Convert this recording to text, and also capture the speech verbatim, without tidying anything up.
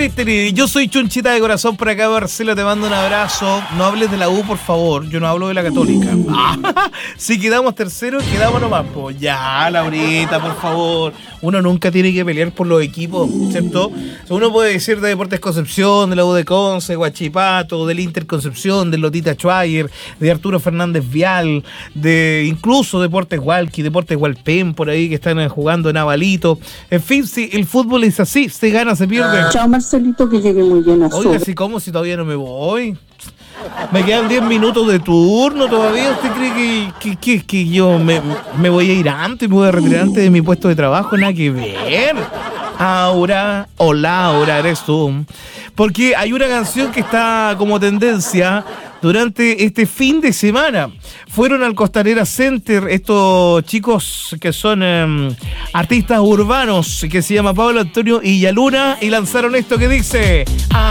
tiri. Yo soy Chunchita de corazón por acá, Marcelo, te mando un abrazo. No hables de la U, por favor. Yo no hablo de la Católica. Ah, si quedamos terceros, quedamos nomás. Pues ya, Laurita, por favor. Uno nunca tiene que pelear por los equipos, ¿cierto? Uno puede decir de Deportes Concepción, de la U de Conce, Huachipato, del Inter Concepción, del Lotita Schwager, de Arturo Fernández Vial, de incluso Deportes Hualqui, Deportes Hualpén, por ahí que están jugando en Avalito. En fin, si el fútbol es así, se gana, se pierde. Chao, Marcelito, que llegue muy bien a su. Oiga, ¿sí cómo si todavía no me voy? Me quedan diez minutos de turno todavía. ¿Usted cree que, que, que, que yo me, me voy a ir antes, me voy a retirar antes de mi puesto de trabajo? Nada que ver. Aura, o Laura, eres tú. Porque hay una canción que está como tendencia durante este fin de semana. Fueron al Costanera Center estos chicos que son eh, artistas urbanos, que se llama Pablo Antonio y Yaluna, y lanzaron esto que dice...